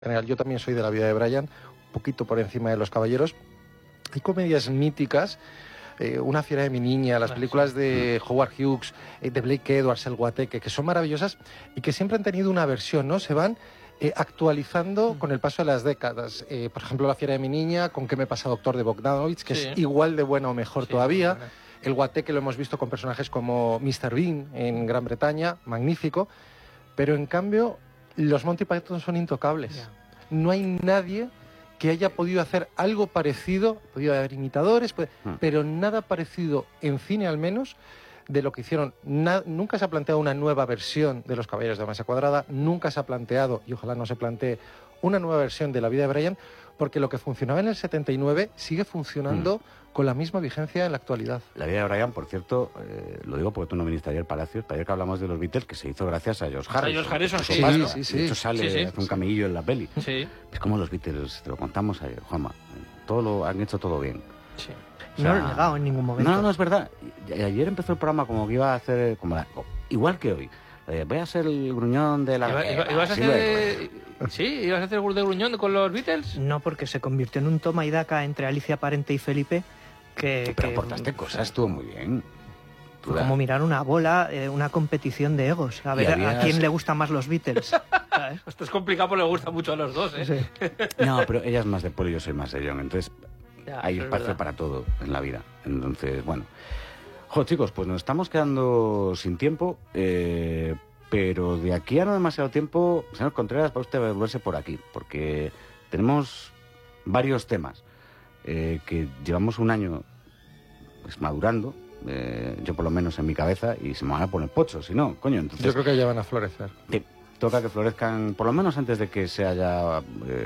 En general, yo también soy de la vida de Brian, un poquito por encima de Los Caballeros. Hay comedias míticas, Una fiera de mi niña, las películas de Howard Hughes, de Blake Edwards, El Guateque, que son maravillosas y que siempre han tenido una versión, ¿no? Se van actualizando con el paso de las décadas. Por ejemplo, La fiera de mi niña, con ¿Qué me pasa, doctor?, de Bogdanovich, que es igual de buena o mejor todavía. El Guateque lo hemos visto con personajes como Mr. Bean en Gran Bretaña, magnífico. Pero en cambio, los Monty Python son intocables. No hay nadie que haya podido hacer algo parecido, podido haber imitadores, pero nada parecido, en cine al menos, de lo que hicieron. Nunca se ha planteado una nueva versión de Los Caballeros de la Mesa Cuadrada, nunca se ha planteado, y ojalá no se plantee, una nueva versión de La vida de Brian, porque lo que funcionaba en el 79 sigue funcionando con la misma vigencia en la actualidad. La vida de Brian, por cierto, lo digo porque tú no viniste ayer, Palacios, ayer que hablamos de los Beatles, que se hizo gracias a George Harrison. A George Harrison, sí. De hecho sale, hace un camellillo en la peli. Sí. Es como los Beatles, te lo contamos ayer, Juanma. Han hecho todo bien. Sí. O sea, no lo he negado en ningún momento. No, es verdad. Ayer empezó el programa como que iba a hacer, igual que hoy. Voy a ser el gruñón de la... ¿Ibas a hacer... ¿Sí? ¿Ibas a hacer el de gruñón con los Beatles? No, porque se convirtió en un toma y daca entre Alicia Parente y Felipe pero aportaste cosas, estuvo muy bien. Como mirar una bola, una competición de egos. A ver a quién le gustan más los Beatles. Esto es complicado porque le gusta mucho a los dos, ¿eh? Sí. No, pero ella es más de Paul y yo soy más de John. Entonces hay espacio verdad para todo en la vida. Entonces, bueno. Chicos, pues nos estamos quedando sin tiempo. Pero de aquí a no demasiado tiempo, señor Contreras, va usted a volverse por aquí. Porque tenemos varios temas que llevamos un año pues madurando, yo por lo menos en mi cabeza, y se me van a poner pochos, si no, coño. Entonces, yo creo que ya van a florecer. Toca que florezcan, por lo menos antes de que se haya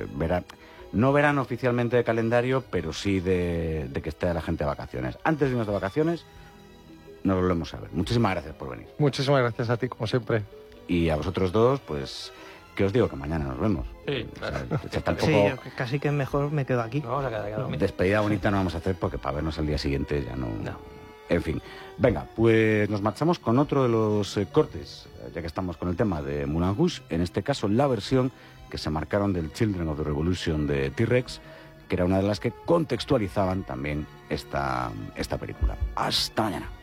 no verano oficialmente de calendario, pero sí de que esté la gente de vacaciones. Antes de irnos de vacaciones, nos volvemos a ver. Muchísimas gracias por venir. Muchísimas gracias a ti, como siempre. Y a vosotros dos, pues... ¿Qué os digo? Que mañana nos vemos. Sí, claro. O sea, tampoco... Sí, casi que mejor me quedo aquí. Vamos a quedar a dormir. Despedida bonita no vamos a hacer porque para vernos el día siguiente ya no... En fin. Venga, pues nos marchamos con otro de los cortes, ya que estamos con el tema de Moulin Rouge, en este caso la versión que se marcaron del Children of the Revolution de T-Rex, que era una de las que contextualizaban también esta película. Hasta mañana.